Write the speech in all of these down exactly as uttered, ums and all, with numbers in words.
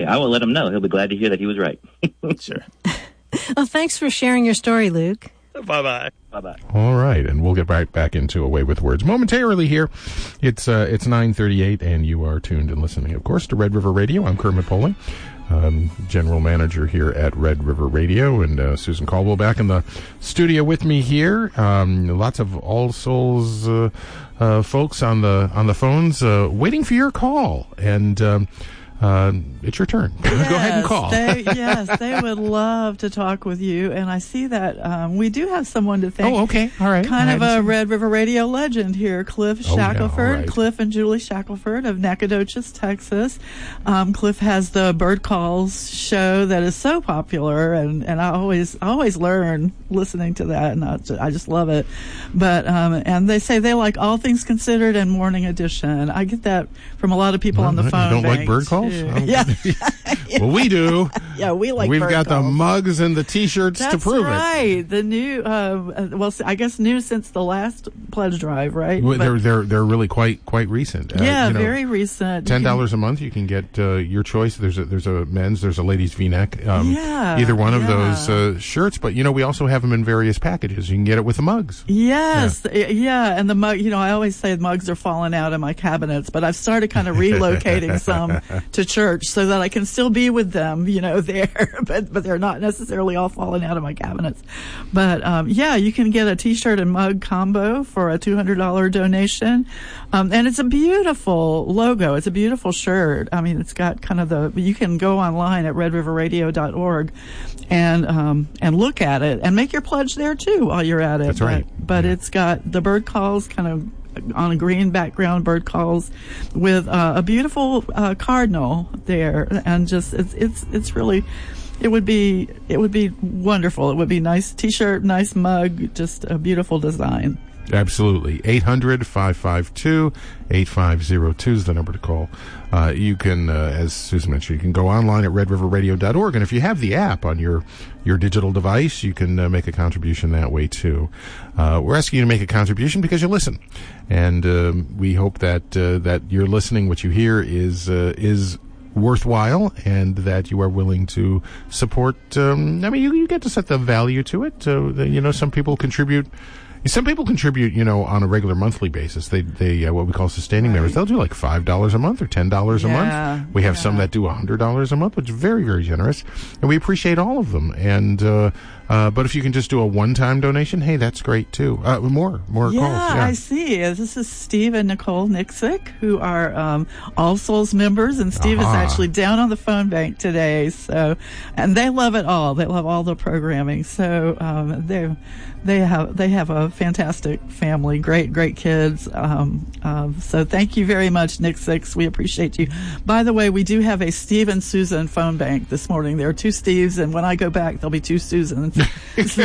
I will let him know. He'll be glad to hear that he was right. Sure. Well, thanks for sharing your story, Luke. Bye-bye. Bye-bye. All right, and we'll get right back into A Way with Words momentarily here. It's uh, it's nine thirty-eight, and you are tuned and listening, of course, to Red River Radio. I'm Kermit Poling, um, General Manager here at Red River Radio, and uh, Susan Caldwell back in the studio with me here. Um, lots of All Souls uh, uh, folks on the on the phones uh, waiting for your call, and um, Uh, it's your turn. Yes, Go ahead and call. they, yes, they would love to talk with you. And I see that um, we do have someone to thank. Oh, okay. All right. Kind of a Red River Radio legend here, Cliff Oh, yeah, Shackelford. all right. Cliff and Julie Shackelford of Nacogdoches, Texas. Um, Cliff has the Bird Calls show that is so popular, and, and I always I always learn listening to that, and I, I just love it. But um, and they say they like All Things Considered and Morning Edition. I get that from a lot of people Well, on the you phone. don't like bank, bird calls? too. Oh. Yeah. Well, we do. Yeah, we like We've bird got calls. the mugs and the T-shirts That's to prove right. The new, uh, well, I guess new since the last pledge drive, right? it. Well, But- they're they're they're really quite quite recent. Uh, yeah, you know, very recent. Ten dollars a month, you can get uh, your choice. There's a there's a men's, there's a ladies V-neck. Um, Yeah, either one of yeah. those uh, shirts. But you know, we also have them in various packages. You can get it with the mugs. Yes, yeah. yeah, and the mug. You know, I always say the mugs are falling out of my cabinets, but I've started kind of relocating some to church so that I can still be with them. You know, there, but but they're not necessarily all falling out of my cabinets. But um, yeah, you can get a T-shirt and mug combo for a two hundred dollar donation, um, and it's a beautiful logo. It's a beautiful shirt. I mean, it's got kind of the. You can go online at red river radio dot org and um, and look at it and make your pledge there too while you're at it. That's right. But, but Yeah. it's got the bird calls kind of on a green background, bird calls with uh, a beautiful uh, cardinal there, and just it's it's it's really. It would be it would be wonderful. It would be nice T-shirt, nice mug, just a beautiful design. Absolutely. eight hundred, five five two, eight five zero two is the number to call. Uh, you can, uh, as Susan mentioned, you can go online at red river radio dot org, and if you have the app on your, your digital device, you can uh, make a contribution that way, too. Uh, we're asking you to make a contribution because you listen, and um, we hope that uh, that you're listening. What you hear is uh, is worthwhile, and that you are willing to support. Um, I mean, you, you get to set the value to it. So, the, you know, some people contribute. Some people contribute, you know, on a regular monthly basis. They, they, uh, what we call sustaining members. They'll do like five dollars a month or ten dollars a Yeah, month. We have yeah. some that do a hundred dollars a month, which is very, very generous, and we appreciate all of them. And uh, uh, but if you can just do a one-time donation, hey, that's great too. Uh, more, more Yeah, calls. Yeah, I see. This is Steve and Nicole Nixick, who are um, All Souls members, and Steve Aha. is actually down on the phone bank today. So, and they love it all. They love all the programming. So um, they they have they have a fantastic family, great great kids. Um, um, so thank you very much, Nixick. We appreciate you. By the way, we do have a Steve and Susan phone bank this morning. There are two Steves, and when I go back, there'll be two Susans. So,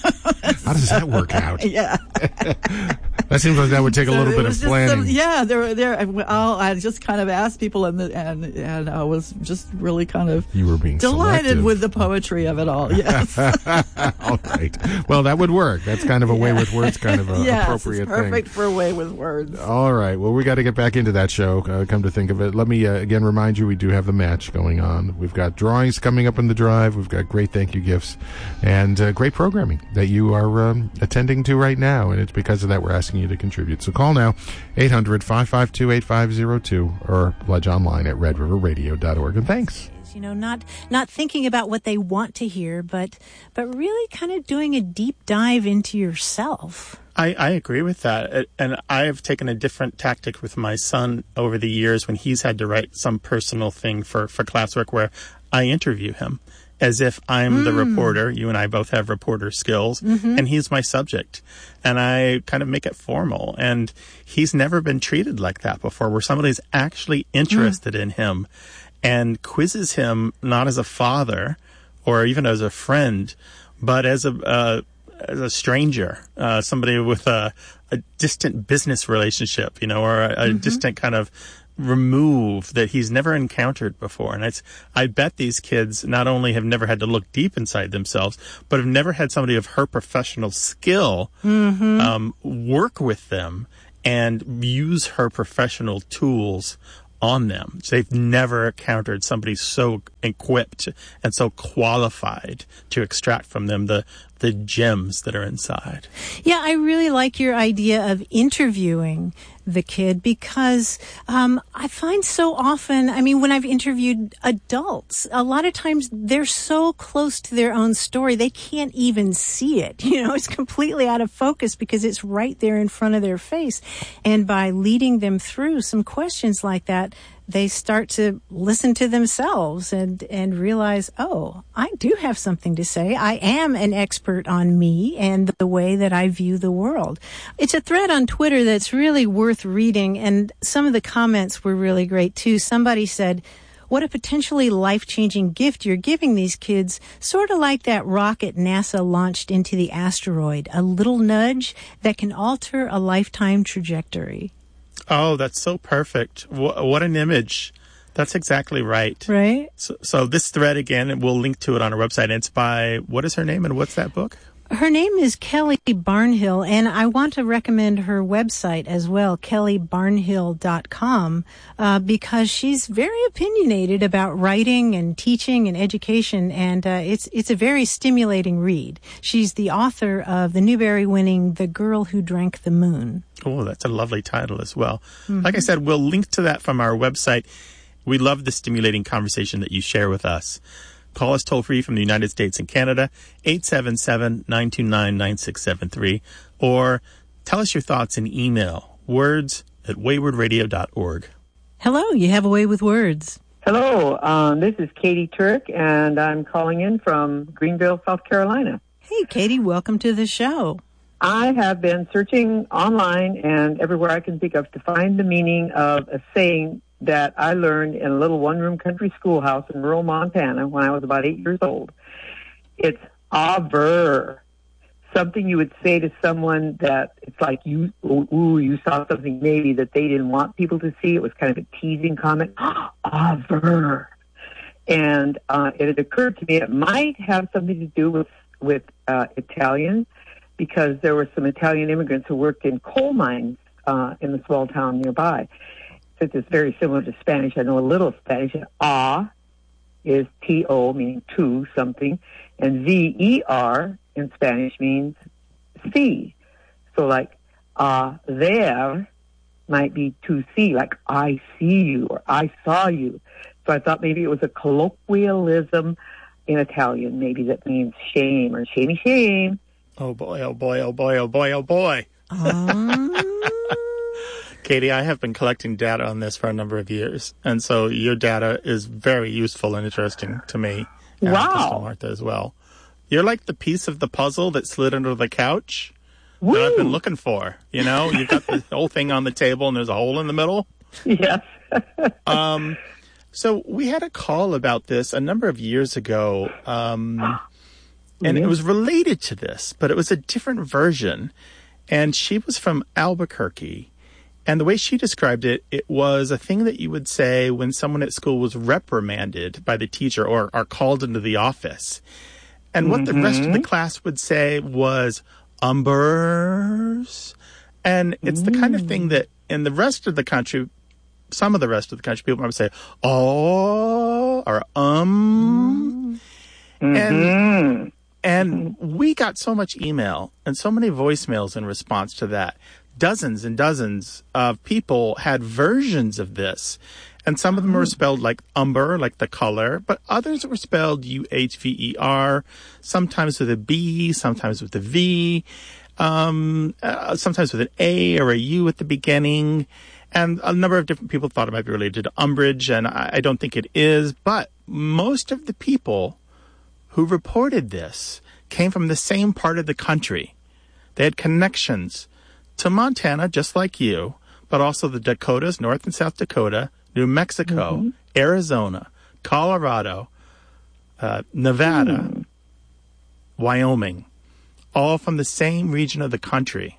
how does that work out? yeah. That seems like that would take a So little it bit of was just planning. some- yeah, there were there. I'll, I just kind of asked people, and the, and and I was just really kind of You were being delighted selective. with the poetry of it all. Yes, All right. Well, that would work. That's kind of a way with words, kind of a yes, appropriate it's perfect thing. for a way with words. All right. Well, we got to get back into that show. Uh, come to think of it, let me uh, again remind you we do have the match going on. We've got drawings coming up in the drive. We've got great thank you gifts and uh, great programming that you are um, attending to right now, and it's because of that we're asking you to contribute. So call now, eight hundred, five five two, eight five zero two, or pledge online at red river radio dot org. And thanks. You know, not not thinking about what they want to hear, but but really kind of doing a deep dive into yourself. I, I agree with that. And I've taken a different tactic with my son over the years when he's had to write some personal thing for, for classwork where I interview him as if I'm mm. the reporter. You and I both have reporter skills, mm-hmm. and he's my subject. And I kind of make it formal. And he's never been treated like that before, where somebody's actually interested mm. in him and quizzes him not as a father or even as a friend, but as a uh, as a stranger, uh, somebody with a, a distant business relationship, you know, or a, a mm-hmm. distant kind of remove that he's never encountered before. And it's, I bet these kids not only have never had to look deep inside themselves, but have never had somebody of her professional skill mm-hmm. um, work with them and use her professional tools on them. They've never encountered somebody so equipped and so qualified to extract from them the the gems that are inside. Yeah, I really like your idea of interviewing the kid because um, I find so often, I mean, when I've interviewed adults, a lot of times they're so close to their own story, they can't even see it. You know, it's completely out of focus because it's right there in front of their face. And by leading them through some questions like that, they start to listen to themselves and, and realize, oh, I do have something to say. I am an expert on me and the way that I view the world. It's a thread on Twitter that's really worth reading, and some of the comments were really great, too. Somebody said, what a potentially life-changing gift you're giving these kids, sort of like that rocket NASA launched into the asteroid, a little nudge that can alter a lifetime trajectory. Oh, that's so perfect. What, what an image. That's exactly right. Right. So, so this thread, again, and we'll link to it on our website. And it's by, what is her name and what's that book? Her name is Kelly Barnhill, and I want to recommend her website as well, kelly barnhill dot com, uh, because she's very opinionated about writing and teaching and education, and uh, it's it's a very stimulating read. She's the author of the Newbery-winning The Girl Who Drank the Moon. Oh, that's a lovely title as well. Mm-hmm. Like I said, we'll link to that from our website. We love the stimulating conversation that you share with us. Call us toll-free from the United States and Canada, eight seven seven, nine two nine, nine six seven three, or tell us your thoughts in email, words at wayward radio dot org. Hello, you have a way with words. Hello, um, this is Katie Turk, and I'm calling in from Greenville, South Carolina. Hey, Katie, welcome to the show. I have been searching online and everywhere I can think of to find the meaning of a saying that I learned in a little one-room country schoolhouse in rural Montana when I was about eight years old. It's aver, something you would say to someone that it's like you, ooh, you saw something maybe that they didn't want people to see. It was kind of a teasing comment. Aver. And uh, it had occurred to me it might have something to do with, with uh, Italian, because there were some Italian immigrants who worked in coal mines uh, in the small town nearby. Since it's very similar to Spanish, I know a little Spanish. A is T O, meaning to something, and V E R in Spanish means see. So like, uh, there might be to see, like I see you or I saw you. So I thought maybe it was a colloquialism in Italian, maybe that means shame or shamey shame. Oh boy, oh boy, oh boy, oh boy, oh boy. Um... Katie, I have been collecting data on this for a number of years, and so your data is very useful and interesting to me. And wow. to Martha as well. You're like the piece of the puzzle that slid under the couch Woo. that I've been looking for. You know, you've got the whole thing on the table, and there's a hole in the middle. Yes. um, so we had a call about this a number of years ago, um, and it was related to this, but it was a different version. And she was from Albuquerque. And the way she described it, it was a thing that you would say when someone at school was reprimanded by the teacher or are called into the office. And what mm-hmm. the rest of the class would say was, umbers. And it's mm. the kind of thing that in the rest of the country, some of the rest of the country, people might say, oh, or um. Mm-hmm. And, and we got so much email and so many voicemails in response to that. Dozens and dozens of people had versions of this. And some of them were spelled like umber, like the color, but others were spelled U H V E R, sometimes with a B, sometimes with a V, um, uh, sometimes with an A or a U at the beginning. And a number of different people thought it might be related to umbrage, and I, I don't think it is. But most of the people who reported this came from the same part of the country. They had connections to Montana, just like you, but also the Dakotas, North and South Dakota, New Mexico, mm-hmm. Arizona, Colorado, uh, Nevada, mm. Wyoming, all from the same region of the country.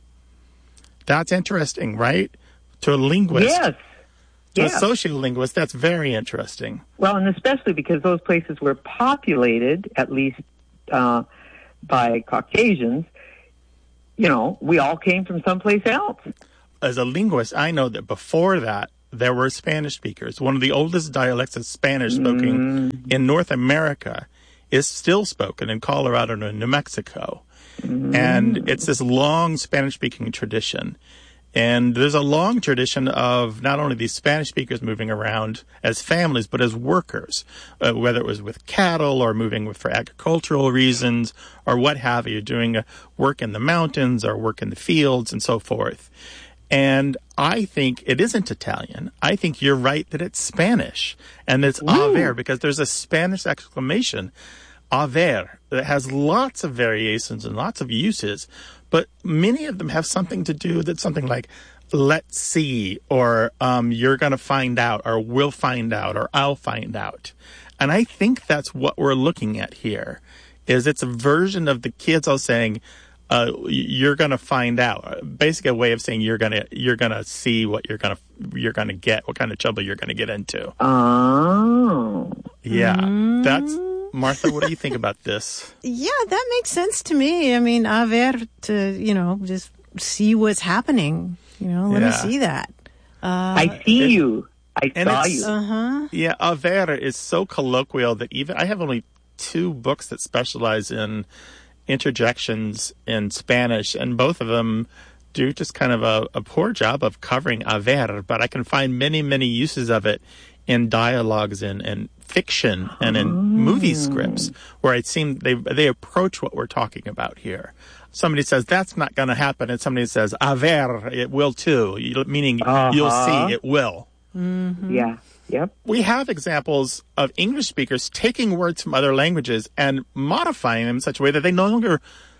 That's interesting, right? To a linguist. Yes. To yes. a sociolinguist, that's very interesting. Well, and especially because those places were populated, at least uh, by Caucasians. You know, we all came from someplace else. As a linguist, I know that before that, there were Spanish speakers. One of the oldest dialects of Spanish spoken mm. in North America is still spoken in Colorado and New Mexico. Mm. And it's this long Spanish-speaking tradition. And there's a long tradition of not only these Spanish speakers moving around as families, but as workers, uh, whether it was with cattle or moving with, for agricultural reasons or what have you, doing uh, work in the mountains or work in the fields and so forth. And I think it isn't Italian. I think you're right that it's Spanish. And it's haver because there's a Spanish exclamation, haver, that has lots of variations and lots of uses. But many of them have something to do that's something like, let's see, or um, you're going to find out, or we'll find out, or I'll find out. And I think that's what we're looking at here, is it's a version of the kids all saying, uh, you're going to find out. Basically a way of saying you're going to you're going to see what you're going to you're going to get, what kind of trouble you're going to get into. Oh. Yeah, Mm. that's... Martha, what do you think about this? Yeah, that makes sense to me. I mean, a ver, to, you know, just see what's happening. You know, let Yeah. me see that. Uh, I see it- you. I and saw it's- you. uh-huh. Yeah, haver is so colloquial that even I have only two books that specialize in interjections in Spanish, and both of them do just kind of a, a poor job of covering haver, but I can find many, many uses of it in dialogues and, and fiction and in movie scripts where it seems they they approach what we're talking about here. Somebody says, that's not going to happen, and somebody says, haver, it will too, you- meaning Uh-huh. you'll see, it will. Yeah. Yep. We have examples of English speakers taking words from other languages and modifying them in such a way that they no longer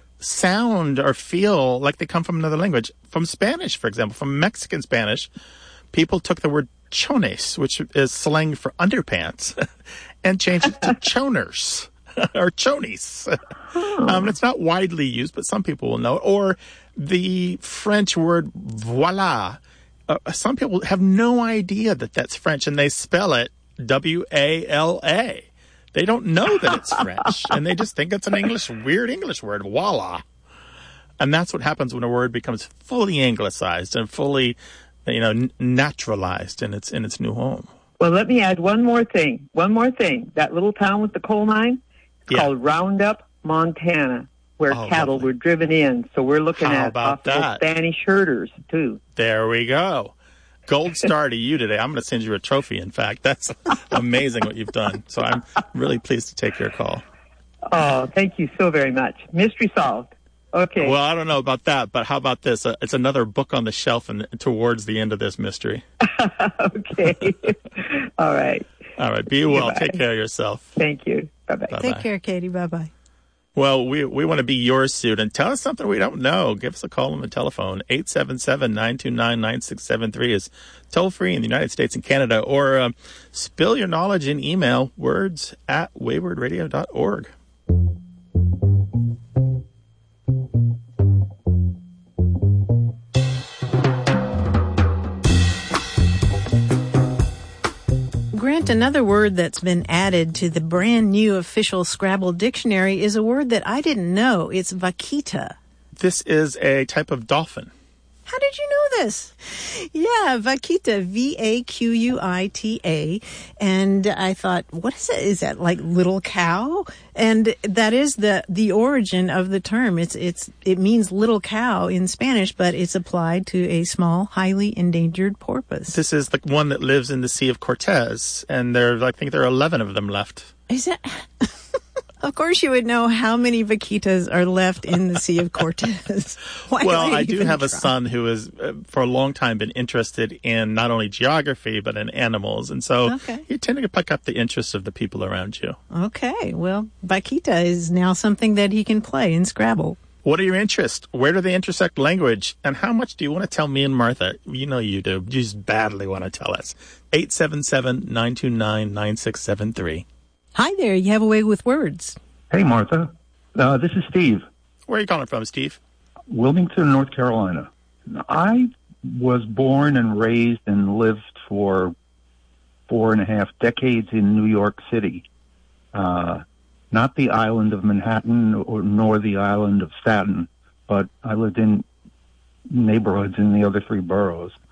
sound or feel like they come from another language. From Spanish, for example, from Mexican Spanish, people took the word chones, which is slang for underpants, and changed it to choners or chonies. Um, it's not widely used, but some people will know it. Or the French word voila. Uh, some people have no idea that that's French, and they spell it W A L A. They don't know that it's French, and they just think it's an English, weird English word, voila. And that's what happens when a word becomes fully anglicized and fully, you know, n- naturalized in its in its new home. Well, let me add one more thing. One more thing. That little town with the coal mine, it's Yeah. called Roundup, Montana, where Oh, cattle lovely. were driven in. So we're looking How at about possible that? Spanish herders, too. There we go. Gold star to you today. I'm going to send you a trophy, in fact. That's amazing what you've done. So I'm really pleased to take your call. Oh, thank you so very much. Mystery solved. Okay. Well, I don't know about that, but how about this? Uh, it's another book on the shelf and towards the end of this mystery. Okay. All right. All right. Be well. Goodbye. Take care of yourself. Thank you. Bye-bye. Bye-bye. Take care, Katie. Bye-bye. Well, we we want to be your student. Tell us something we don't know. Give us a call on the telephone. eight seven seven, nine two nine, nine six seven three is toll-free in the United States and Canada. Or uh, spill your knowledge in email, words at wayward radio dot org. Grant, another word that's been added to the brand new official Scrabble dictionary is a word that I didn't know. It's vaquita. This is a type of dolphin. How did you know this? Yeah, vaquita, V A Q U I T A. And I thought, what is it? Is that like little cow? And that is the, the origin of the term. It's, it's, it means little cow in Spanish, but it's applied to a small, highly endangered porpoise. This is the one that lives in the Sea of Cortez, and there, I think there are eleven of them left. Is that? Of course you would know how many vaquitas are left in the Sea of Cortez. Why Well, would I do even have a try? son who has, uh, for a long time, been interested in not only geography, but in animals. And so Okay. you tend to pick up the interest of the people around you. Okay, well, vaquita is now something that he can play in Scrabble. What are your interests? Where do they intersect language? And how much do you want to tell me and Martha? You know you do. You just badly want to tell us. eight seven seven, nine two nine, nine six seven three. Hi there, you have a way with words. Hey, Martha. Uh, this is Steve, Where are you calling from, Steve? Wilmington, North Carolina. I was born and raised and lived for four and a half decades in New York City. Uh, not the island of Manhattan or nor the island of Staten, but I lived in neighborhoods in the other three boroughs.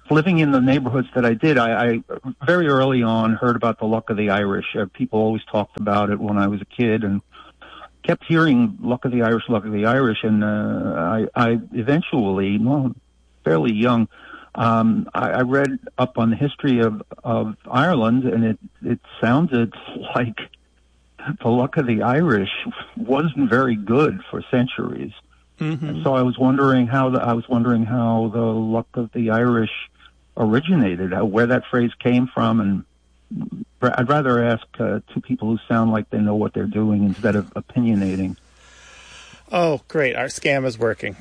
living in the neighborhoods that I did, I, I very early on heard about the luck of the Irish. Uh, people always talked about it when I was a kid, and kept hearing luck of the Irish, luck of the Irish. And uh, I, I eventually, well, fairly young, um, I, I read up on the history of, of Ireland, and it, it sounded like the luck of the Irish wasn't very good for centuries. Mm-hmm. And so I was wondering how the, I was wondering how the luck of the Irish originated, how, where that phrase came from, and I'd rather ask uh, two people who sound like they know what they're doing instead of opinionating. Oh, great. Our scam is working.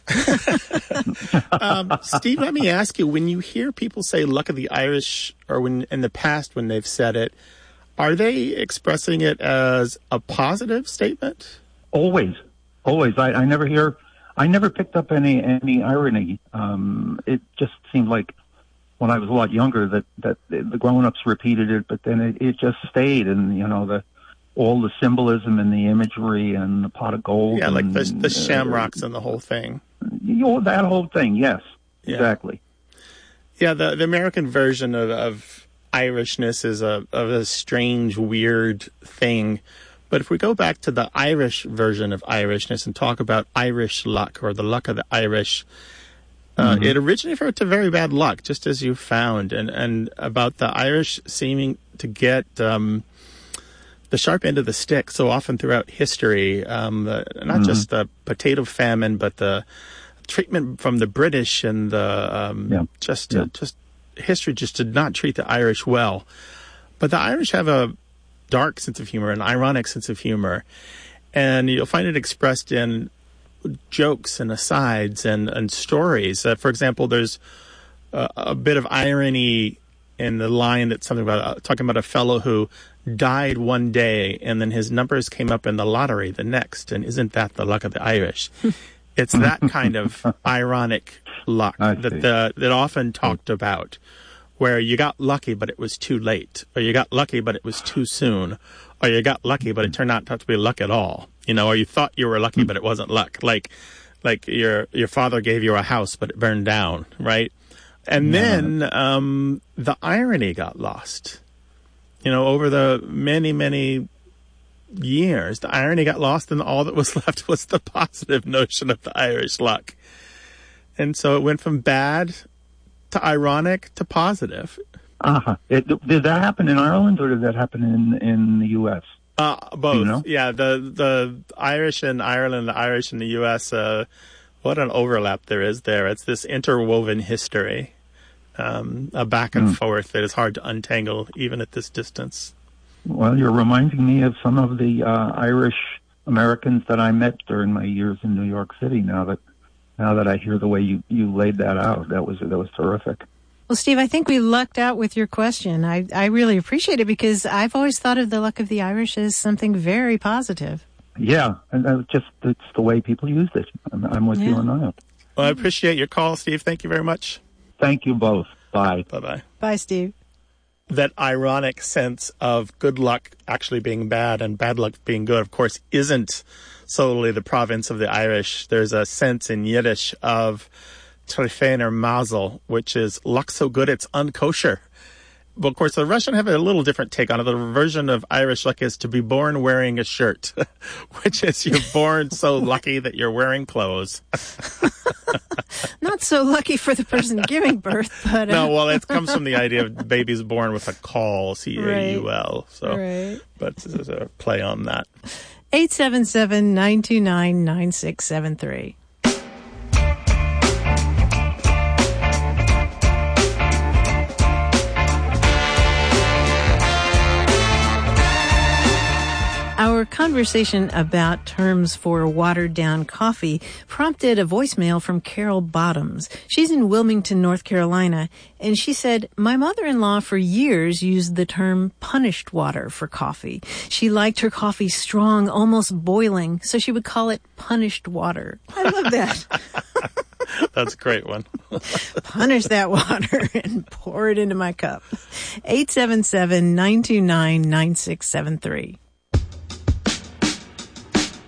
um, Steve, let me ask you, when you hear people say luck of the Irish, or when in the past when they've said it, are they expressing it as a positive statement? Always. Always. I, I never hear, I never picked up any, any irony. Um, it just seemed like when I was a lot younger that, that the grown-ups repeated it, but then it, it just stayed, and, you know, the, all the symbolism and the imagery and the pot of gold. Yeah, like and, the, the uh, shamrocks and the whole thing. You know, that whole thing, yes, yeah. exactly. Yeah, the, the American version of, of Irishness is a, of a strange, weird thing. But if we go back to the Irish version of Irishness and talk about Irish luck, or the luck of the Irish, Uh, mm-hmm. It originated from to very bad luck, just as you found, and, and about the Irish seeming to get um, the sharp end of the stick so often throughout history. Um, the, not mm-hmm. just the potato famine, but the treatment from the British, and the um, yeah. just yeah. Uh, just history just did not treat the Irish well. But the Irish have a dark sense of humor, an ironic sense of humor, and you'll find it expressed in jokes and asides and, and stories. Uh, for example, there's a, a bit of irony in the line that's something about uh, talking about a fellow who died one day and then his numbers came up in the lottery the next, and isn't that the luck of the Irish? It's that kind of ironic luck that the, that often talked about, where you got lucky but it was too late, or you got lucky but it was too soon, or you got lucky but it turned out not to be luck at all. You know, or you thought you were lucky, but it wasn't luck. Like, like your your father gave you a house, but it burned down, right? And yeah. then um, the irony got lost. You know, over the many, many years, the irony got lost, and all that was left was the positive notion of the Irish luck. And so it went from bad to ironic to positive. Uh-huh. It, did that happen in Ireland, or did that happen in, in the U S? Uh, both. You know? Yeah, the the Irish in Ireland, the Irish in the U S, uh, what an overlap there is there. It's this interwoven history, um, a back and mm. forth that is hard to untangle even at this distance. Well, you're reminding me of some of the uh, Irish Americans that I met during my years in New York City, now that now that I hear the way you, you laid that out. That was that was terrific. Well, Steve, I think we lucked out with your question. I, I really appreciate it, because I've always thought of the luck of the Irish as something very positive. Yeah, and uh, just it's the way people used it. I'm, I'm with yeah. you on that. Well, I appreciate your call, Steve. Thank you very much. Thank you both. Bye. Bye-bye. Bye, Steve. That ironic sense of good luck actually being bad and bad luck being good, of course, isn't solely the province of the Irish. There's a sense in Yiddish of Trefener Mazel, which is luck so good it's unkosher. But of course, the Russian have a little different take on it. The version of Irish luck is to be born wearing a shirt, which is you're born so lucky that you're wearing clothes. Not so lucky for the person giving birth, but... Uh... No, well, it comes from the idea of babies born with a caul, C A U L. So, right. But there's a play on that. eight seven seven, nine two nine, nine six seven three. Our conversation about terms for watered-down coffee prompted a voicemail from Carol Bottoms. She's in Wilmington, North Carolina, and she said, "My mother-in-law for years used the term punished water for coffee. She liked her coffee strong, almost boiling, so she would call it punished water." I love that. That's a great one. Punish that water and pour it into my cup. eight seven seven, nine two nine, nine six seven three.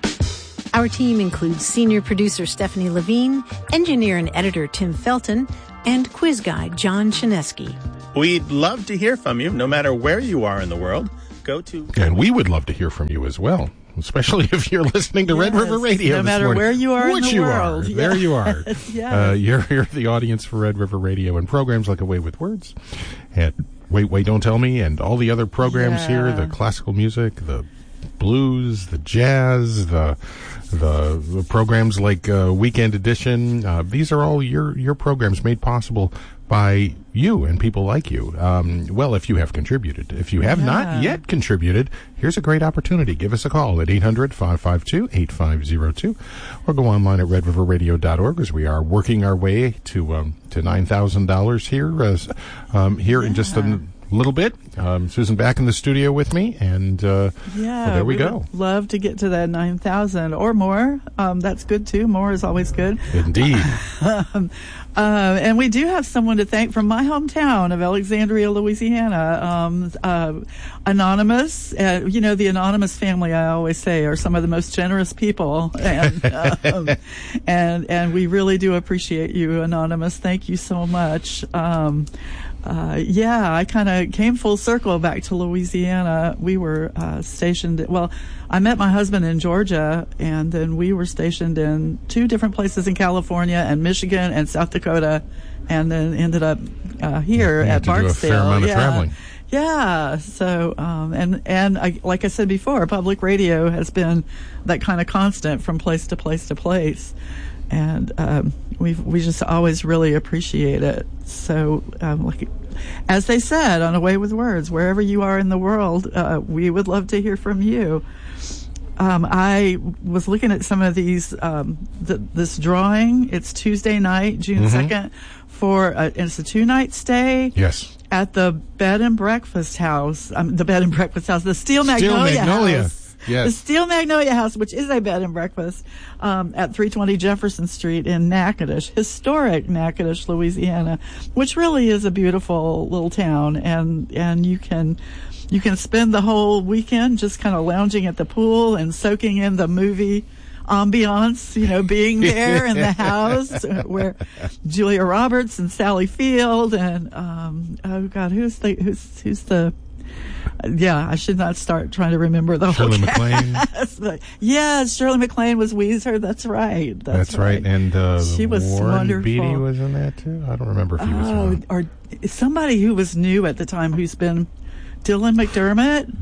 Our team includes senior producer Stephanie Levine, engineer and editor Tim Felton, and quiz guy John Chinesky. We'd love to hear from you, no matter where you are in the world. Go to... And we would love to hear from you as well, especially if you're listening to Red Yes, River Radio no this matter morning. where you are in Which the you world. Are. There you are. Yes. Uh, you're, you're the audience for Red River Radio and programs like Away with Words and Wait, Wait, Don't Tell Me and all the other programs Yeah. here, the classical music, the blues, the jazz, the the, the programs like uh, Weekend Edition. Uh, these are all your, your programs made possible by you and people like you. Um, well, if you have contributed. If you have Yeah. not yet contributed, here's a great opportunity. Give us a call at eight hundred, five five two, eight five zero two or go online at red river radio dot org as we are working our way to um, to nine thousand dollars here, as, um, here in just a little bit. Um, Susan back in the studio with me, and uh, Yeah, well, there we, we go. would love to get to that nine thousand or more. Um, that's good too. More is always good. Indeed. um, uh, and we do have someone to thank from my hometown of Alexandria, Louisiana. Um, uh, Anonymous, uh, you know, the Anonymous family, I always say, are some of the most generous people. And, um, and, and we really do appreciate you, Anonymous. Thank you so much. Um, Uh, yeah, I kind of came full circle back to Louisiana. We were uh, stationed, well, I met my husband in Georgia, and then we were stationed in two different places in California and Michigan and South Dakota, and then ended up uh, here You at had to do a Barksdale. fair amount of yeah. traveling. Yeah, so, um, and, and I, like I said before, public radio has been that kind of constant from place to place to place. And um, we we just always really appreciate it. So, um, like as they said on Away with Words, wherever you are in the world, uh, we would love to hear from you. Um, I was looking at some of these um, th- this drawing. It's Tuesday night, June second, for a, it's a two night stay. Yes. At the Bed and Breakfast House, um, the Bed and Breakfast House, the Steel Magnolia, Steel Magnolia. House. Yes. The Steel Magnolia House, which is a bed and breakfast, um, at three twenty Jefferson Street in Natchitoches, historic Natchitoches, Louisiana, which really is a beautiful little town. And, and you can, you can spend the whole weekend just kind of lounging at the pool and soaking in the movie ambiance, you know, being there in the house where Julia Roberts and Sally Field and, um, oh God, who's the, who's, who's the, yeah, I should not start trying to remember the Shirley whole MacLaine. cast. Yes, Shirley MacLaine was Weezer. That's right. That's, That's right. And uh, She was Warren wonderful. Beatty was in that too. I don't remember if he was Oh, one. or somebody who was new at the time who's been Dylan McDermott.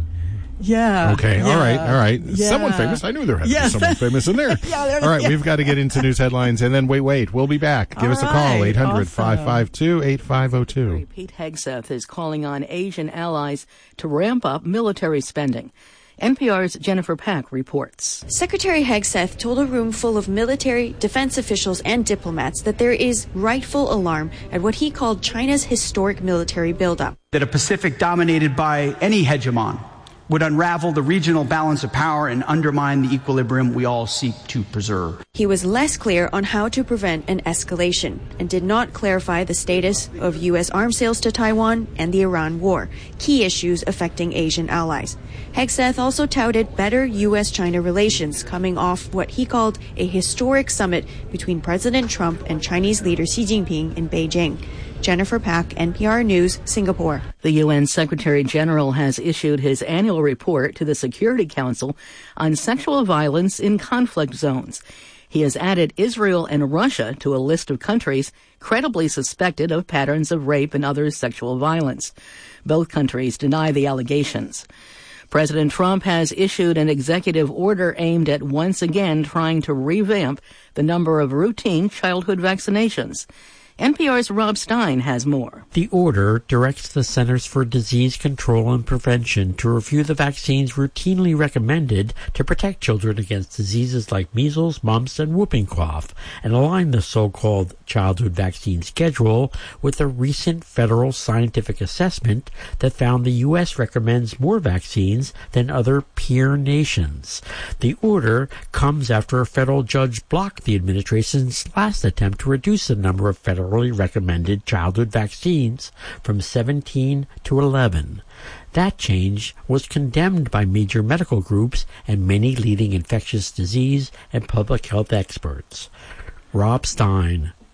Yeah. Okay. yeah, All right. All right. yeah. Someone famous. I knew there had to Yes. be someone famous in there. Yeah, there- all right. yeah. We've got to get into news headlines, and then wait, wait. We'll be back. Give All us a call. right. eight hundred, five five two, eight five zero two. Pete Hegseth is calling on Asian allies to ramp up military spending. N P R's Jennifer Pack reports. Secretary Hegseth told a room full of military, defense officials, and diplomats that there is rightful alarm at what he called China's historic military buildup. That a Pacific dominated by any hegemon would unravel the regional balance of power and undermine the equilibrium we all seek to preserve. He was less clear on how to prevent an escalation and did not clarify the status of U S arms sales to Taiwan and the Iran war, key issues affecting Asian allies. Hegseth also touted better U S China relations coming off what he called a historic summit between President Trump and Chinese leader Xi Jinping in Beijing. Jennifer Pack, N P R News, Singapore. The U N Secretary General has issued his annual report to the Security Council on sexual violence in conflict zones. He has added Israel and Russia to a list of countries credibly suspected of patterns of rape and other sexual violence. Both countries deny the allegations. President Trump has issued an executive order aimed at once again trying to revamp the number of routine childhood vaccinations. N P R's Rob Stein has more. The order directs the Centers for Disease Control and Prevention to review the vaccines routinely recommended to protect children against diseases like measles, mumps, and whooping cough, and align the so-called childhood vaccine schedule with a recent federal scientific assessment that found the U S recommends more vaccines than other peer nations. The order comes after a federal judge blocked the administration's last attempt to reduce the number of federal recommended childhood vaccines from seventeen to eleven. That change was condemned by major medical groups and many leading infectious disease and public health experts. Rob Stein,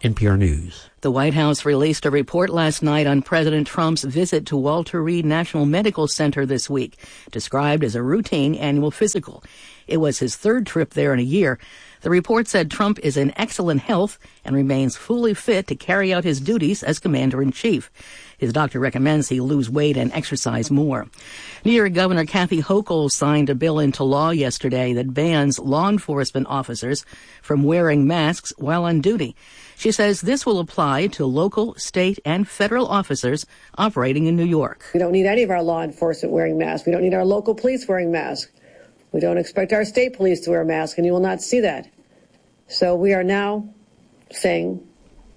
N P R News. The White House released a report last night on President Trump's visit to Walter Reed National Medical Center this week, described as a routine annual physical. It was his third trip there in a year. The report said Trump is in excellent health and remains fully fit to carry out his duties as commander-in-chief. His doctor recommends he lose weight and exercise more. New York Governor Kathy Hochul signed a bill into law yesterday that bans law enforcement officers from wearing masks while on duty. She says this will apply to local, state, and federal officers operating in New York. We don't need any of our law enforcement wearing masks. We don't need our local police wearing masks. We don't expect our state police to wear masks, and you will not see that. So we are now saying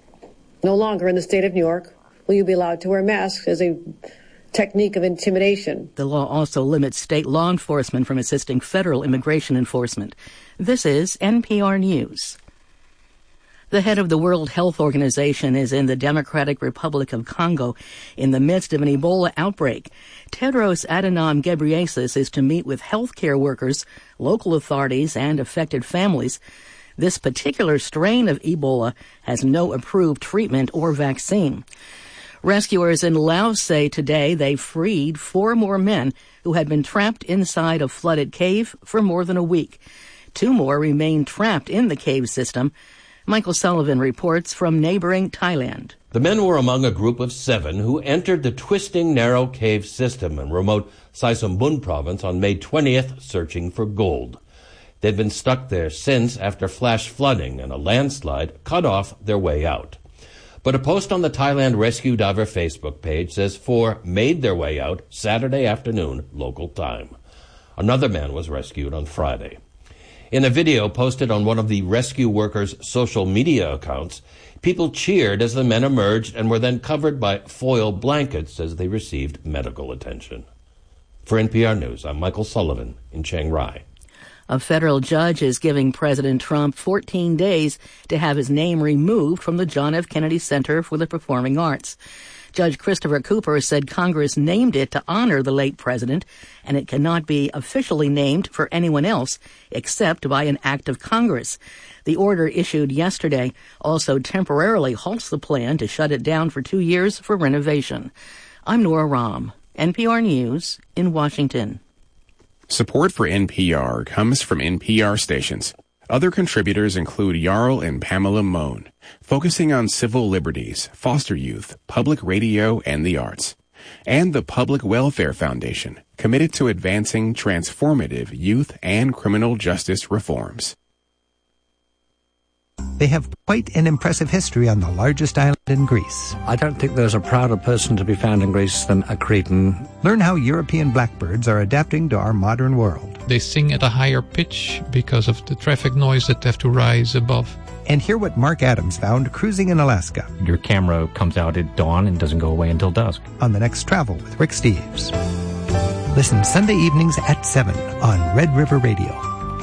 no longer in the state of New York will you be allowed to wear masks as a technique of intimidation. The law also limits state law enforcement from assisting federal immigration enforcement. This is N P R News. The head of the World Health Organization is in the Democratic Republic of Congo in the midst of an Ebola outbreak. Tedros Adhanom Ghebreyesus is to meet with healthcare workers, local authorities, and affected families. This particular strain of Ebola has no approved treatment or vaccine. Rescuers in Laos say today they freed four more men who had been trapped inside a flooded cave for more than a week. Two more remain trapped in the cave system. Michael Sullivan reports from neighboring Thailand. The men were among a group of seven who entered the twisting, narrow cave system in remote Saisumbun province on May twentieth, searching for gold. They'd been stuck there since after flash flooding and a landslide cut off their way out. But a post on the Thailand Rescue Diver Facebook page says four made their way out Saturday afternoon, local time. Another man was rescued on Friday. In a video posted on one of the rescue workers' social media accounts, people cheered as the men emerged and were then covered by foil blankets as they received medical attention. For N P R News, I'm Michael Sullivan in Chiang Rai. A federal judge is giving President Trump fourteen days to have his name removed from the John F. Kennedy Center for the Performing Arts. Judge Christopher Cooper said Congress named it to honor the late president, and it cannot be officially named for anyone else except by an act of Congress. The order issued yesterday also temporarily halts the plan to shut it down for two years for renovation. I'm Nora Rahm, N P R News in Washington. Support for N P R comes from N P R stations. Other contributors include Jarl and Pamela Mohn, focusing on civil liberties, foster youth, public radio, and the arts. And the Public Welfare Foundation, committed to advancing transformative youth and criminal justice reforms. They have quite an impressive history on the largest island in Greece. I don't think there's a prouder person to be found in Greece than a Cretan. Learn how European blackbirds are adapting to our modern world. They sing at a higher pitch because of the traffic noise that they have to rise above. And hear what Mark Adams found cruising in Alaska. Your camera comes out at dawn and doesn't go away until dusk. On the next Travel with Rick Steves. Listen Sunday evenings at seven on Red River Radio.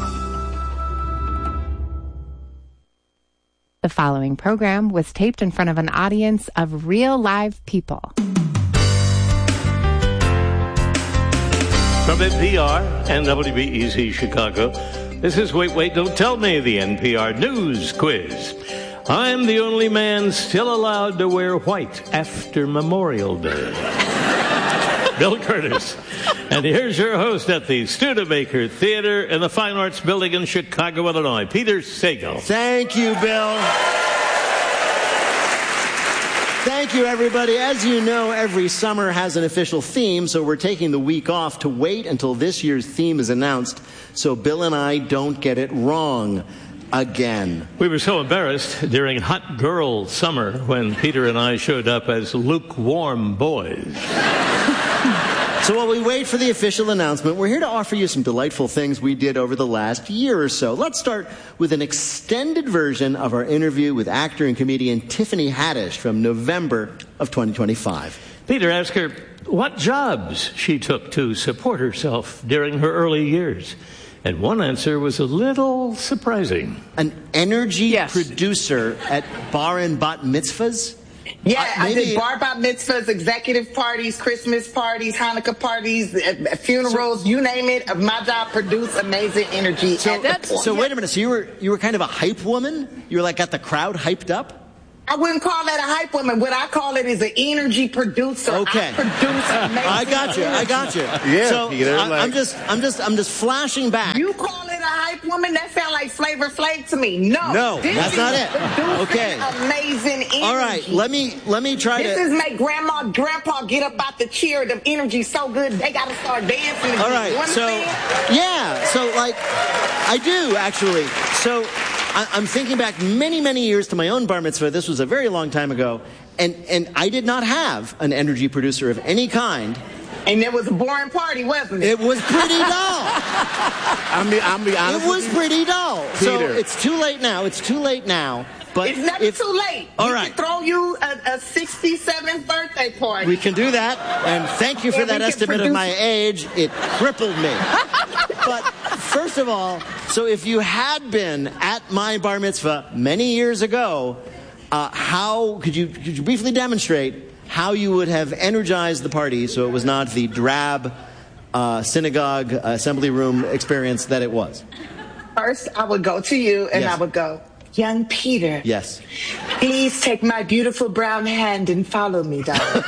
The following program was taped in front of an audience of real live people. From N P R and W B E Z Chicago, this is Wait, Wait, Don't Tell Me, the N P R News Quiz. I'm the only man still allowed to wear white after Memorial Day. Bill Curtis. And here's your host at the Studebaker Theater in the Fine Arts Building in Chicago, Illinois, Peter Sagal. Thank you, Bill. Thank you, everybody. As you know, every summer has an official theme, so we're taking the week off to wait until this year's theme is announced so Bill and I don't get it wrong again. We were so embarrassed during Hot Girl Summer when Peter and I showed up as lukewarm boys. So while we wait for the official announcement, we're here to offer you some delightful things we did over the last year or so. Let's start with an extended version of our interview with actor and comedian Tiffany Haddish from November of twenty twenty-five. Peter asked her what jobs she took to support herself during her early years. And one answer was a little surprising. An energy yes. producer at bar and bat mitzvahs? Yeah, uh, I did bar bat mitzvahs, executive parties, Christmas parties, Hanukkah parties, uh, funerals, so, you name it. My job produced amazing energy. So, at the so wait a minute. So you were you were kind of a hype woman? You were like got the crowd hyped up? I wouldn't call that a hype woman. What I call it is an energy producer. Okay. I produce amazing I got you. I got you. Yeah, so Peter. I, like, I'm just, I'm just, I'm just flashing back. You call it a hype woman? That sounds like Flavor Flav to me. No, No, this that's is not it. producing Okay. Amazing energy. All right, let me, let me try This to. is make grandma, grandpa get up out the chair. The energy so good they gotta start dancing. Again. All right, You so understand? yeah, so like I do actually. So I, I'm thinking back many, many years to my own bar mitzvah. This was a very long time ago, and and I did not have an energy producer of any kind. And it was a boring party, wasn't it? It was pretty dull. I mean, I'm be honest. It was with you. pretty dull. So Peter. it's too late now. It's too late now. But It's never if, too late. All we right. can throw you a, a sixty-seventh birthday party. We can do that, and thank you for And we that can estimate of produce- my age. It crippled me. But first of all, so if you had been at my bar mitzvah many years ago, uh, how could you could you briefly demonstrate how you would have energized the party so it was not the drab uh, synagogue uh, assembly room experience that it was? First, I would go to you and Yes. I would go, young Peter, Yes. please take my beautiful brown hand and follow me, darling.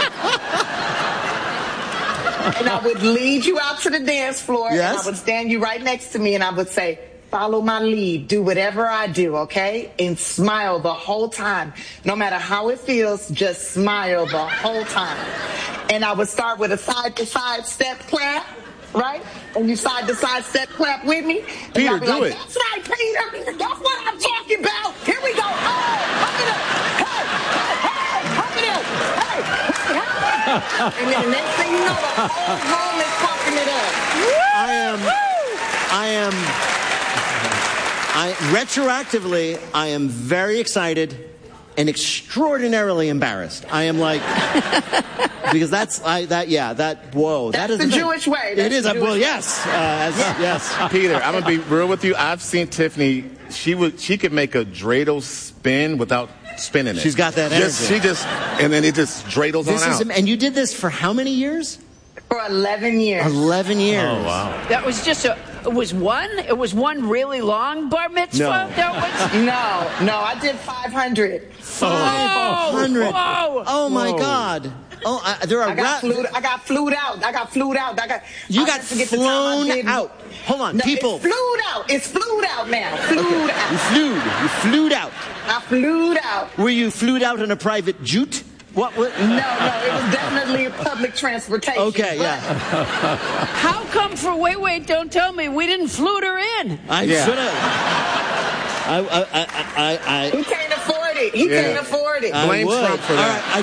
And I would lead you out to the dance floor, Yes. and I would stand you right next to me, and I would say, follow my lead, do whatever I do, okay? And smile the whole time. No matter how it feels, just smile the whole time. And I would start with a side-to-side step clap, right? And you side-to-side step clap with me. And Peter, I'll be do like, it. That's right, Peter. That's what I'm talking about. Here we go. Oh, pump it up. Hey, hey, hey, pump it up. Hey, hey, hey. And then the next thing you know, the whole room is pumping it up. I am. I am. I retroactively, I am very excited and extraordinarily embarrassed. I am like, because that's I that yeah that whoa That's that is the the thing. Jewish way. It That's is the uh, well Jewish yes uh, as, yes. Peter, I'm gonna be real with you. I've seen Tiffany. She would. She could make a dreidel spin without spinning it. She's got that Just, energy. she just, and then it just dreidels This on is out. and you did this for how many years? For eleven years. Eleven years. Oh wow. That was just a. It was one. It was one really long bar mitzvah. No. That was. No, no, I did five hundred. Five hundred. Whoa. Oh my Whoa. God. Oh, I, there are. I got ra- flew. I got flued out. I got flued out. I got. You I'll got never forget the time I flown did- out. Hold on, No, people. It's flued out. It's flued out now. Flued You out. flew. You flew out. I flued out. Were you flew out in a private jute? What? what? No, no, it was definitely a public transportation. Okay, but yeah. How come for wait wait don't tell me we didn't flute her in? I Yeah. should have. I, I, I, I, I, He can't afford it. He Yeah. can't afford it. I Blame would. Trump for All that. right, I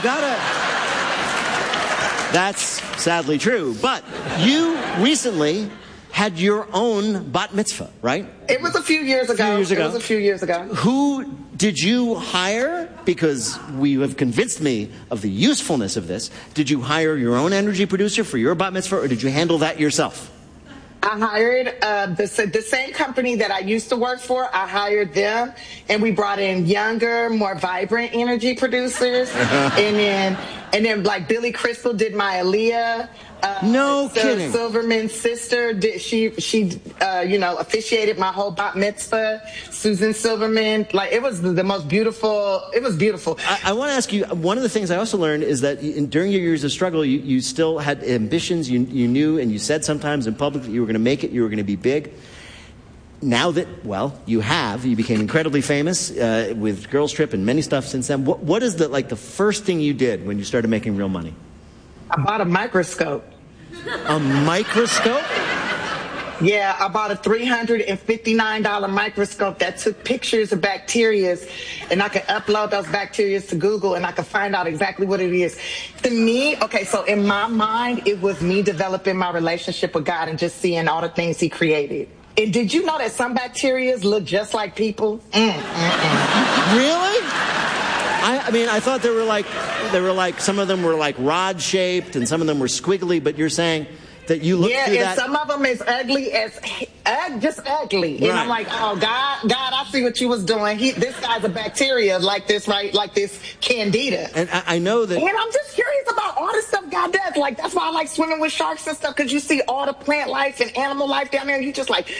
gotta. That's sadly true. But you recently had your own bat mitzvah, right? It was a few years ago. years ago. It was a few years ago. Who did you hire? Because we have convinced me of the usefulness of this. Did you hire your own energy producer for your bat mitzvah, or did you handle that yourself? I hired uh, the, the same company that I used to work for. I hired them, and we brought in younger, more vibrant energy producers. and then, and then like Billy Crystal did my Aaliyah. Uh, No Sil- kidding. Silverman's sister did she she uh, you know officiated my whole bat mitzvah. Susan Silverman, like it was the, the most beautiful. It was beautiful. I, I want to ask you, one of the things I also learned is that in, during your years of struggle, you, you still had ambitions. You, you knew and you said sometimes in public that you were going to make it, you were going to be big. Now that, well, you have, you became incredibly famous uh, with Girls Trip and many stuff since then. What, what is the, like the first thing you did when you started making real money? I bought a microscope. A microscope? Yeah, I bought a three hundred fifty-nine dollars microscope that took pictures of bacteria, and I could upload those bacteria to Google, and I could find out exactly what it is. To me, okay, so in my mind, it was me developing my relationship with God and just seeing all the things He created. And did you know that some bacteria look just like people? Mm, mm, mm. Really? I, I mean, I thought they were like, they were like, some of them were like rod shaped and some of them were squiggly, but you're saying that you look Yeah, through and that. some of them is ugly as uh, just ugly. And I'm Right. like, oh God, God, I see what you was doing. He, this guy's a bacteria like this, right? Like this candida. And I, I know that. And I'm just curious about all the stuff God does. Like that's why I like swimming with sharks and stuff, because you see all the plant life and animal life down there. And you just like, look how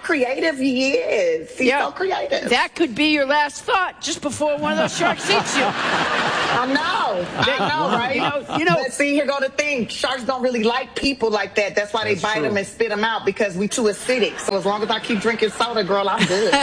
creative he is. He's Yeah. so creative. That could be your last thought just before one of those sharks eats you. I know. I know, right? You know, you know. But see, here go the thing. Sharks don't really like people like that. That's why they That's bite true. them and spit them out, because we too acidic. So as long as I keep drinking soda, girl, I'm good.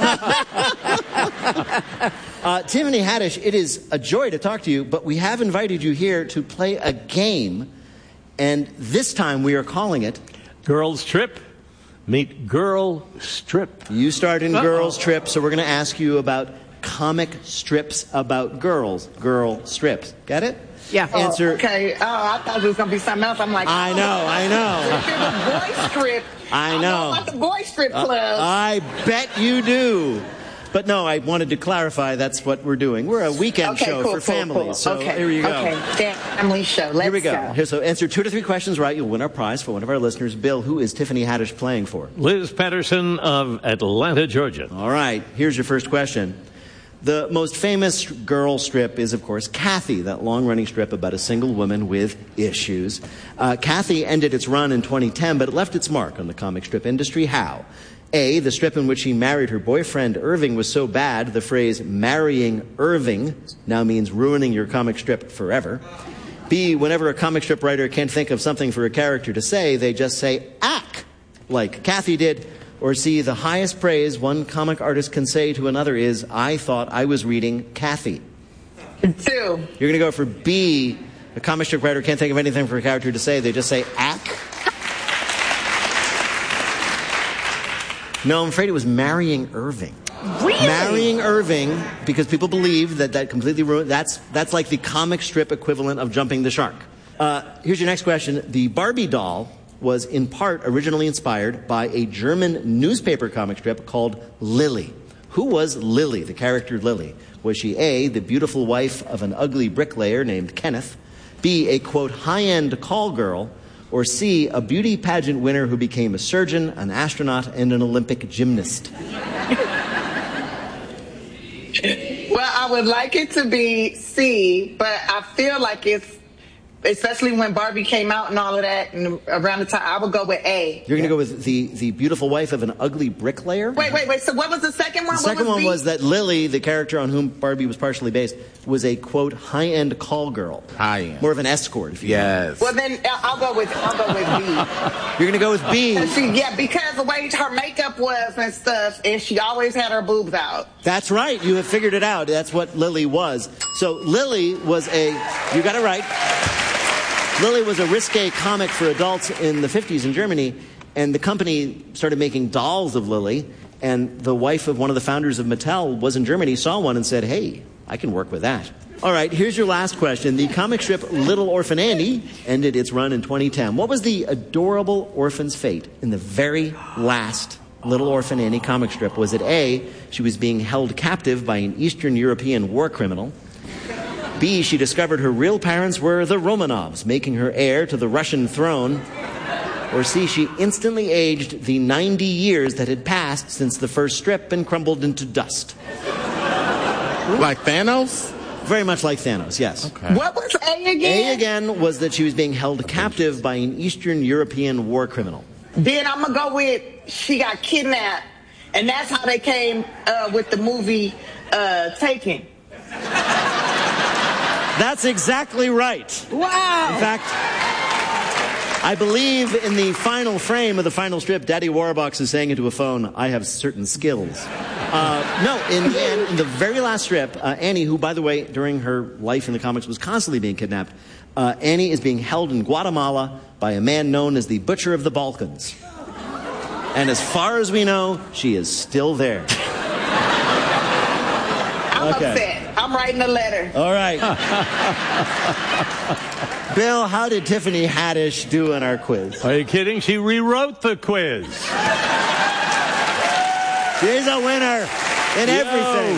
Uh, Tiffany Haddish, it is a joy to talk to you, but we have invited you here to play a game, and this time we are calling it Girls Trip. Meet Girl Strip. You start in Uh-oh. Girls Trip, so we're going to ask you about comic strips about girls. Girl strips. Get it? Yeah. Answer. Oh, okay. Oh, I thought it was going to be something else. I'm like, I oh, know, I know. If it was boy strip, I know. know about the boy strip Uh, club. I bet you do. But no, I wanted to clarify that's what we're doing. We're a weekend Okay, show cool, for cool, families. cool. So Okay, here you go. Okay, family show. Let's Here we go. go. Here, so answer two to three questions right. You'll win our prize for one of our listeners. Bill, who is Tiffany Haddish playing for? Liz Patterson of Atlanta, Georgia. All right. Here's your first question. The most famous girl strip is, of course, Kathy, that long-running strip about a single woman with issues. Uh, Kathy ended its run in twenty ten, but it left its mark on the comic strip industry. How? A, the strip in which she married her boyfriend Irving was so bad, the phrase marrying Irving now means ruining your comic strip forever. B, whenever a comic strip writer can't think of something for a character to say, they just say, ack, like Kathy did. Or C, the highest praise one comic artist can say to another is, I thought I was reading Kathy. Two. You're going to go for B, a comic strip writer can't think of anything for a character to say, they just say, ack. No, I'm afraid it was marrying Irving. Really? Marrying Irving, because people believe that that completely ruined, that's, that's like the comic strip equivalent of jumping the shark. Uh, here's your next question. The Barbie doll was in part originally inspired by a German newspaper comic strip called Lily. Who was Lily, the character Lily? Was she A, the beautiful wife of an ugly bricklayer named Kenneth, B, a, quote, high-end call girl, or C, a beauty pageant winner who became a surgeon, an astronaut, and an Olympic gymnast? Well, I would like it to be C, but I feel like it's, especially when Barbie came out and all of that, and around the time, I would go with A. You're going to go with the, the beautiful wife of an ugly bricklayer? Wait, wait, wait. So what was the second one? The second what was one B? was that Lily, the character on whom Barbie was partially based, was a, quote, high-end call girl. High-end. More of an escort, if you Yes. Well, then uh, I'll go with I'll go with B. You're going to go with B. She, yeah, because the way her makeup was and stuff, and she always had her boobs out. That's right. You have figured it out. That's what Lily was. So Lily was a, you got it right. Lily was a risque comic for adults in the fifties in Germany, and the company started making dolls of Lily, and the wife of one of the founders of Mattel was in Germany, saw one and said, hey, I can work with that. All right, here's your last question. The comic strip Little Orphan Annie ended its run in twenty ten. What was the adorable orphan's fate in the very last Little Orphan Annie comic strip? Was it A, she was being held captive by an Eastern European war criminal? B, she discovered her real parents were the Romanovs, making her heir to the Russian throne? Or C, she instantly aged the ninety years that had passed since the first strip and crumbled into dust? Like Thanos? Very much like Thanos, yes. Okay. What was A again? A again was that she was being held captive by an Eastern European war criminal. Then I'm gonna go with she got kidnapped, and that's how they came uh, with the movie uh, Taken. That's exactly right. Wow. In fact, I believe in the final frame of the final strip, Daddy Warbucks is saying into a phone, I have certain skills. Uh, no, in the end, in the very last strip, uh, Annie, who, by the way, during her life in the comics was constantly being kidnapped, uh, Annie is being held in Guatemala by a man known as the Butcher of the Balkans. And as far as we know, she is still there. I'm Okay. upset. I'm writing a letter. All right. Bill, how did Tiffany Haddish do in our quiz? Are you kidding? She rewrote the quiz. She's a winner in Yo. everything.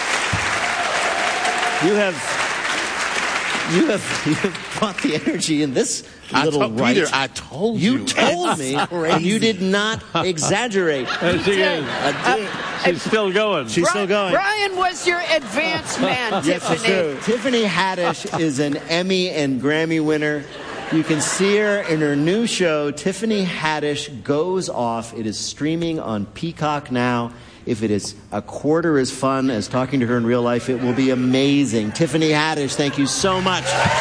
You have, you have, you have brought the energy in this I little told right. Peter, I told you. You told me, and you did not exaggerate. There she is. Uh, She's still going. She's still going. Brian was your advance man, Yes, it's Tiffany. true. Tiffany Haddish is an Emmy and Grammy winner. You can see her in her new show, Tiffany Haddish Goes Off. It is streaming on Peacock now. If it is a quarter as fun as talking to her in real life, it will be amazing. Tiffany Haddish, thank you so much.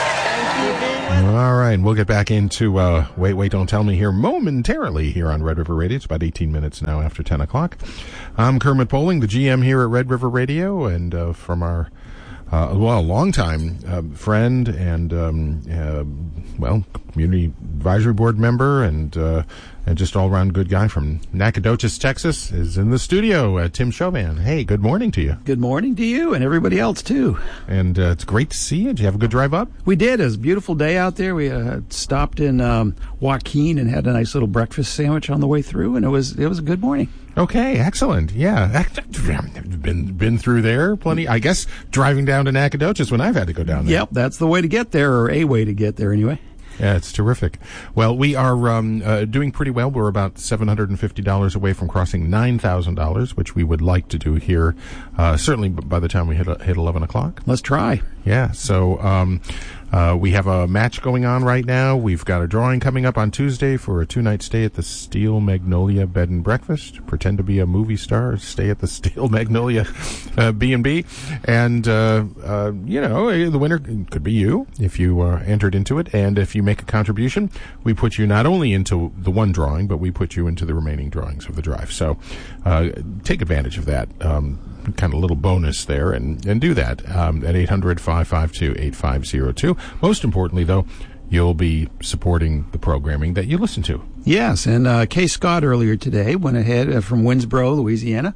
All right, we'll get back into uh, Wait, Wait, Don't Tell Me here momentarily here on Red River Radio. It's about eighteen minutes now after ten o'clock. I'm Kermit Bowling, the G M here at Red River Radio, and uh, from our, uh, well, longtime uh, friend and, um, uh, well, community advisory board member and uh, and just all-around good guy from Nacogdoches, Texas, is in the studio, uh, Tim Chauvin. Hey, good morning to you. Good morning to you and everybody else, too. And uh, it's great to see you. Did you have a good drive up? We did. It was a beautiful day out there. We uh, stopped in um, Joaquin and had a nice little breakfast sandwich on the way through, and it was it was a good morning. Okay, excellent. Yeah, been been through there plenty. I guess driving down to Nacogdoches when I've had to go down there. Yep, that's the way to get there, or a way to get there anyway. Yeah, it's terrific. Well, we are um, uh, doing pretty well. We're about seven hundred fifty dollars away from crossing nine thousand dollars, which we would like to do here, uh, certainly by the time we hit, hit eleven o'clock. Let's try. Yeah, so um, uh, we have a match going on right now. We've got a drawing coming up on Tuesday for a two-night stay at the Steel Magnolia Bed and Breakfast. Pretend to be a movie star, stay at the Steel Magnolia uh, B and B. And, uh, uh, you know, the winner could be you if you uh, entered into it. And if you make a contribution, we put you not only into the one drawing, but we put you into the remaining drawings of the drive. So uh, take advantage of that um, kind of little bonus there and, and do that um, at eight hundred, five five two, eight five zero two. Most importantly, though, you'll be supporting the programming that you listen to. Yes, and uh, Kay Scott earlier today went ahead uh, from Winsboro, Louisiana.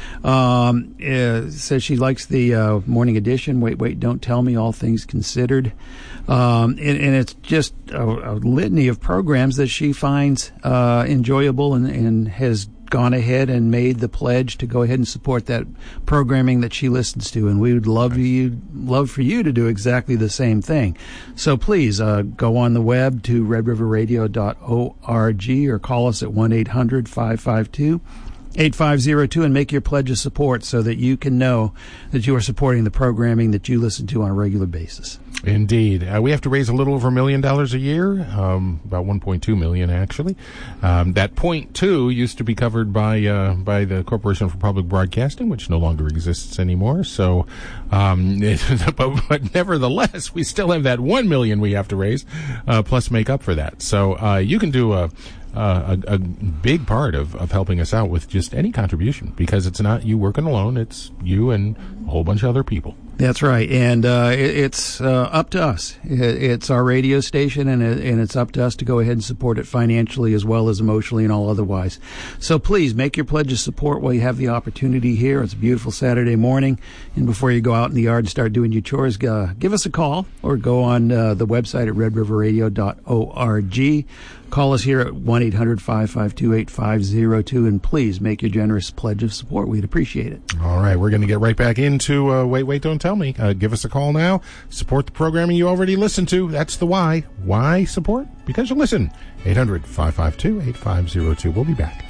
Um, uh, says she likes the uh, morning edition. Wait, wait, don't tell me. All things considered, um, and, and it's just a, a litany of programs that she finds uh, enjoyable and, and has gone ahead and made the pledge to go ahead and support that programming that she listens to, and we would love you love for you to do exactly the same thing. So please uh, go on the web to red river radio dot org or call us at one eight hundred, five five two, eight five zero two and make your pledge of support so that you can know that you are supporting the programming that you listen to on a regular basis. Indeed. Uh, we have to raise a little over a million dollars a year, um, about one point two million actually. Um, that point two used to be covered by uh, by the Corporation for Public Broadcasting, which no longer exists anymore. So, um, it, but, but nevertheless, we still have that one million we have to raise, uh, plus make up for that. So uh, you can do a Uh, a, a big part of, of helping us out with just any contribution, because it's not you working alone, it's you and a whole bunch of other people. That's right, and uh, it, it's uh, up to us. It, it's our radio station, and, it, and it's up to us to go ahead and support it financially as well as emotionally and all otherwise. So please make your pledge of support while you have the opportunity here. It's a beautiful Saturday morning, and before you go out in the yard and start doing your chores, uh, give us a call or go on uh, the website at red river radio dot org. Call us here at one eight hundred, five five two, eight five zero two, and please make your generous pledge of support. We'd appreciate it. All right, we're going to get right back into uh, Wait, Wait, Don't Tell Me. Uh, give us a call now. Support the programming you already listen to. That's the why. Why support? Because you listen. eight hundred, five five two, eight five zero two. We'll be back.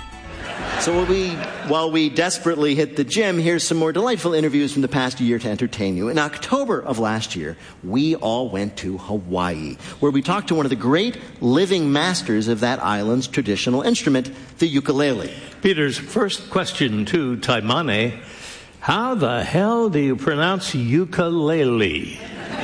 So while we, while we desperately hit the gym, here's some more delightful interviews from the past year to entertain you. In October of last year, we all went to Hawaii, where we talked to one of the great living masters of that island's traditional instrument, the ukulele. Peter's first question to Taimane: how the hell do you pronounce ukulele?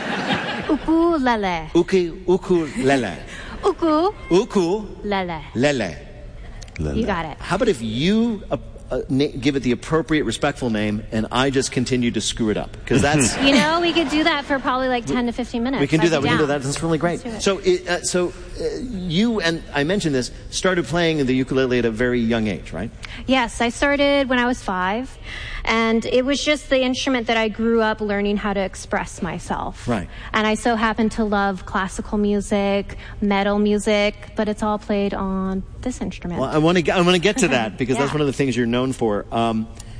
Ukulele. Uki, ukulele. Uku. Uku. Lele. Lele. You got it. How about if you uh, uh, na- give it the appropriate, respectful name, and I just continue to screw it up? Because that's... You know, we could do that for probably like ten to fifteen minutes. We can do I'd that. be We can do down. that. That's really great. Let's do it. So, it, uh, so uh, you, and I mentioned this, started playing the ukulele at a very young age, right? Yes, I started when I was five, and it was just the instrument that I grew up learning how to express myself. Right. And I so happen to love classical music, metal music, but it's all played on this instrument. Well, I want to I want to get to that because Yeah. that's one of the things you're known for. Um, but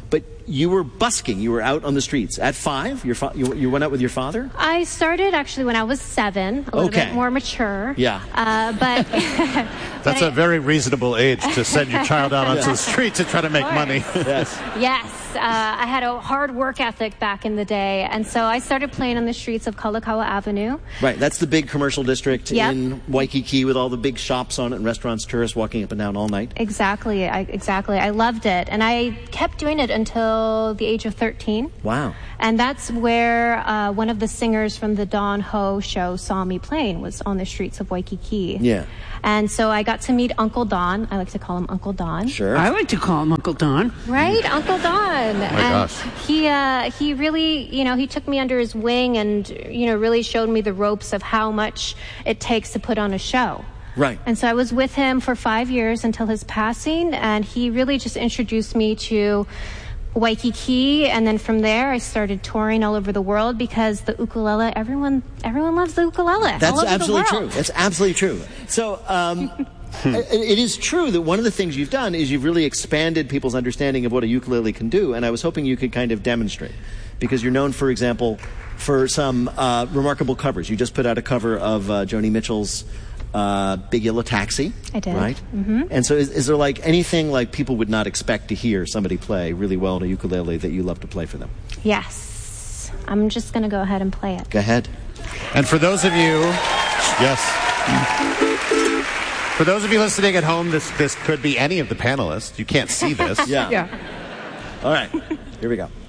you were busking. You were out on the streets at five. Your fa- you, you went out with your father. I started actually when I was seven, a little Okay. bit more mature. Yeah. Uh, but That's a very reasonable age to send your child out onto Yeah. the street to try to make Of money. Yes. yes, uh, I had a hard work ethic back in the day, and so I started playing on the streets of Kalakaua Avenue. Right. That's the big commercial district Yep. in Waikiki with all the big shops on it and restaurants, tourists walking up and down all night. Exactly, I, exactly. I loved it, and I kept doing it until the age of thirteen. Wow. And that's where uh, one of the singers from the Don Ho show saw me playing, was on the streets of Waikiki. Yeah. And so I got to meet Uncle Don. I like to call him Uncle Don. Sure. I like to call him Uncle Don. Right, Uncle Don. Oh my and gosh. He uh, he really, you know, he took me under his wing and, you know, really showed me the ropes of how much it takes to put on a show. Right. And so I was with him for five years until his passing, and he really just introduced me to Waikiki, and then from there I started touring all over the world because the ukulele, everyone everyone loves the ukulele. all That's over the absolutely world. true. That's absolutely true. So, um, it, it is true that one of the things you've done is you've really expanded people's understanding of what a ukulele can do, and I was hoping you could kind of demonstrate, because you're known, for example, for some uh, remarkable covers. You just put out a cover of uh, Joni Mitchell's uh, Big Yellow Taxi. I did. Right? Mm-hmm. And so is, is there like anything like people would not expect to hear somebody play really well on a ukulele that you love to play for them? Yes. I'm just going to go ahead and play it. Go ahead. And for those of you, yes. For those of you listening at home, this this could be any of the panelists. You can't see this. Yeah. Yeah. All right. Here we go.